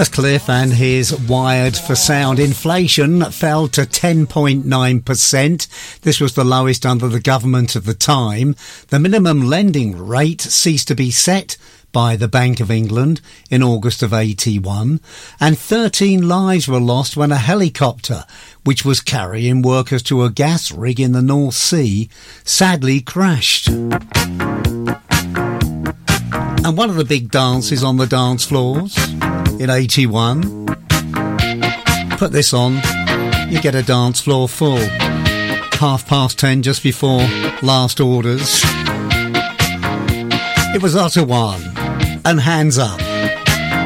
That's Cliff and his Wired for Sound. Inflation fell to 10.9%. This was the lowest under the government at the time. The minimum lending rate ceased to be set by the Bank of England in August of 81, and 13 lives were lost when a helicopter, which was carrying workers to a gas rig in the North Sea, sadly crashed. And one of the big dances on the dance floors in 81, put this on, you get a dance floor full. 10:30 just before last orders. It was Ottawa and Hands Up.